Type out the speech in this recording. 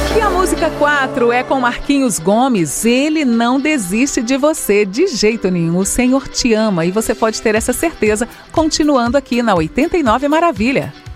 E a música 4 é com Marquinhos Gomes. Ele não desiste de você de jeito nenhum. O Senhor te ama e você pode ter essa certeza continuando aqui na 89 Maravilha.